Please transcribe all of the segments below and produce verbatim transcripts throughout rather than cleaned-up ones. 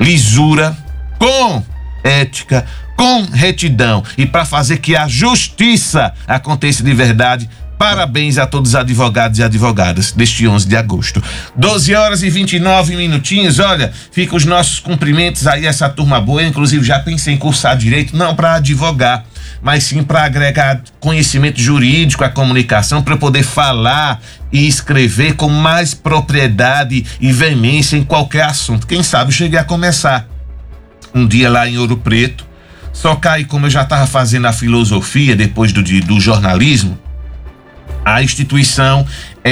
lisura, com ética, com retidão e para fazer que a justiça aconteça de verdade. Parabéns a todos os advogados e advogadas deste onze de agosto. doze horas e vinte e nove minutinhos. Olha, fica os nossos cumprimentos aí, essa turma boa. Eu, inclusive, já pensei em cursar direito, não para advogar, mas sim para agregar conhecimento jurídico à comunicação, para eu poder falar e escrever com mais propriedade e veemência em qualquer assunto. Quem sabe eu cheguei a começar um dia lá em Ouro Preto, só que aí, como eu já estava fazendo a filosofia depois do, do jornalismo, a instituição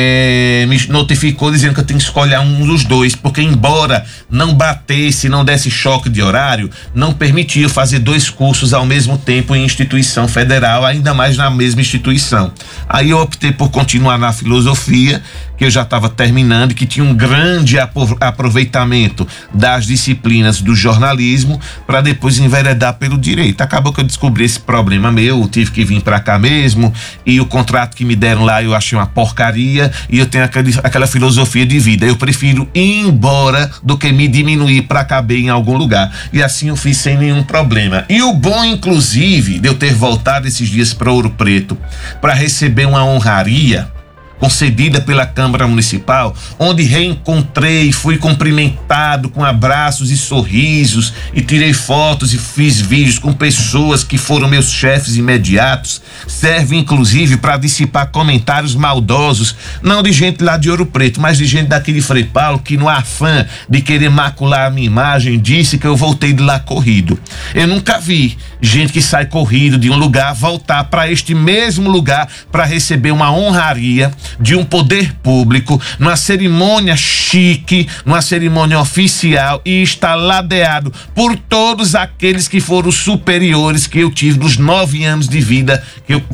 é, me notificou dizendo que eu tenho que escolher um dos dois, porque embora não batesse, não desse choque de horário, não permitia fazer dois cursos ao mesmo tempo em instituição federal, ainda mais na mesma instituição. Aí eu optei por continuar na filosofia, que eu já estava terminando, que tinha um grande aproveitamento das disciplinas do jornalismo, para depois enveredar pelo direito. Acabou que eu descobri esse problema meu, eu tive que vir para cá mesmo, e o contrato que me deram lá eu achei uma porcaria, e eu tenho aquele, aquela filosofia de vida. Eu prefiro ir embora do que me diminuir para caber em algum lugar. E assim eu fiz sem nenhum problema. E o bom, inclusive, de eu ter voltado esses dias para Ouro Preto para receber uma honraria concedida pela Câmara Municipal, onde reencontrei, fui cumprimentado com abraços e sorrisos, e tirei fotos e fiz vídeos com pessoas que foram meus chefes imediatos, serve inclusive para dissipar comentários maldosos, não de gente lá de Ouro Preto, mas de gente daqui de Frei Paulo, que no afã de querer macular a minha imagem, disse que eu voltei de lá corrido. Eu nunca vi gente que sai corrido de um lugar voltar para este mesmo lugar para receber uma honraria de um poder público, numa cerimônia chique, numa cerimônia oficial, e está ladeado por todos aqueles que foram superiores que eu tive nos nove anos de vida que eu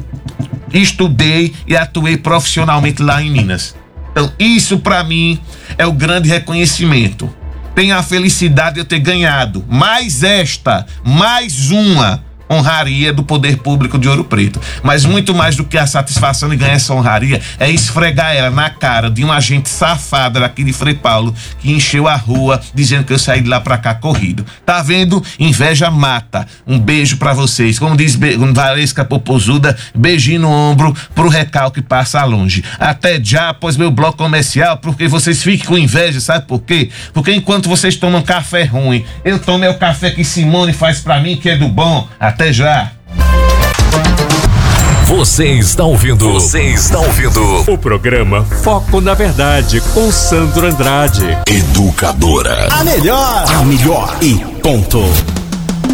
estudei e atuei profissionalmente lá em Minas. Então, isso para mim é o grande reconhecimento. Tenho a felicidade de eu ter ganhado mais esta, mais uma honraria do poder público de Ouro Preto, mas muito mais do que a satisfação de ganhar essa honraria é esfregar ela na cara de um agente safado daqui de Frei Paulo que encheu a rua dizendo que eu saí de lá pra cá corrido. Tá vendo? Inveja mata. Um beijo pra vocês, como diz Be- Valesca Popozuda, beijinho no ombro pro recalque que passa longe. Até já após meu bloco comercial, porque vocês fiquem com inveja, sabe por quê? Porque enquanto vocês tomam café ruim, eu tomo o café que Simone faz pra mim, que é do bom. Até já. Você está ouvindo. Você está ouvindo o programa Foco na Verdade com Sandro Andrade. Educadora. A melhor. A melhor e ponto.